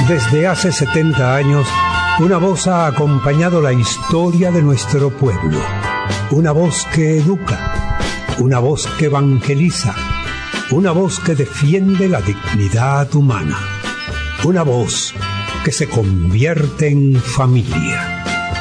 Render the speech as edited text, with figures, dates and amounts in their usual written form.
Desde hace 70 años, una voz ha acompañado la historia de nuestro pueblo. Una voz que educa, una voz que evangeliza, una voz que defiende la dignidad humana, una voz que se convierte en familia.